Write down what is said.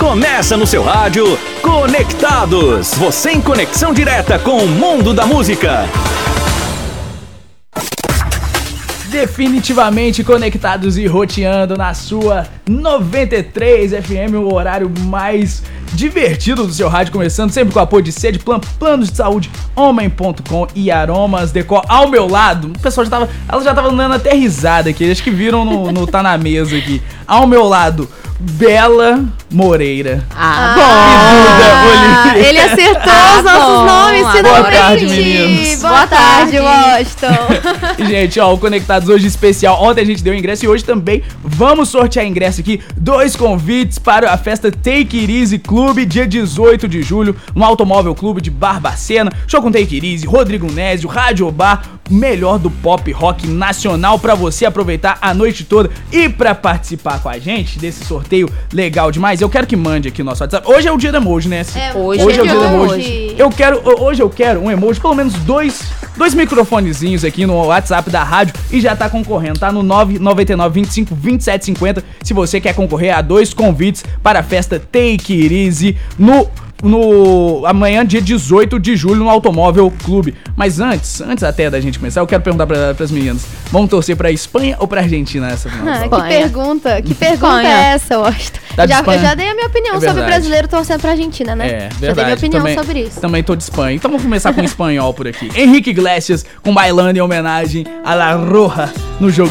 Começa no seu rádio, Conectados. Você em conexão direta com o mundo da música. Definitivamente conectados e roteando na sua 93 FM, o horário mais divertido do seu rádio, começando sempre com o apoio de Sede, Planos de Saúde, Homem.com e Aromas Decor. Ao meu lado, o pessoal ela já tava dando até risada aqui, acho que viram no Tá Na Mesa aqui. Ao meu lado, Bela Moreira. Bom! Ele acertou os nossos nomes, finalmente. Boa tarde, meninos. Boa tarde, Washington. Gente, ó, o Conectados hoje especial. Ontem a gente deu ingresso e hoje também vamos sortear ingresso aqui. 2 convites para a festa Take It Easy Clube, dia 18 de julho, no Automóvel Clube de Barbacena. Show com Take It Easy, Rodrigo Nézio, Rádio Bar, melhor do pop rock nacional pra você aproveitar a noite toda. E pra participar com a gente desse sorteio legal demais, eu quero que mande aqui no nosso WhatsApp. Hoje é o dia do emoji, né? Hoje é o dia do emoji. Hoje eu quero um emoji, pelo menos dois microfonezinhos aqui no WhatsApp da rádio e já tá concorrendo, tá no 999 25 27 50 se você quer concorrer a 2 convites para a festa Take It Easy no amanhã, dia 18 de julho, no Automóvel Clube. Mas antes até da gente começar, eu quero perguntar pras meninas: vamos torcer pra Espanha ou pra Argentina nessa final? Que pergunta é essa, Washington? Eu já dei a minha opinião sobre o brasileiro torcendo pra Argentina, né? É, verdade. Já dei minha opinião sobre isso. Também tô de Espanha. Então vamos começar com o espanhol por aqui. Henrique Iglesias com Bailando em homenagem a La Roja no jogo